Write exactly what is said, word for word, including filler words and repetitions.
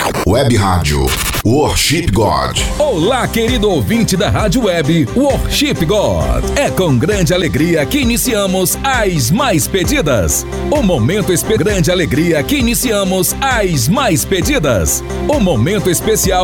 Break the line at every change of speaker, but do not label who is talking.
Web Rádio Worship God.
Olá, querido ouvinte da Rádio Web Worship God. É com grande alegria que iniciamos as mais pedidas. O momento espe... grande alegria que iniciamos as mais pedidas. O momento especial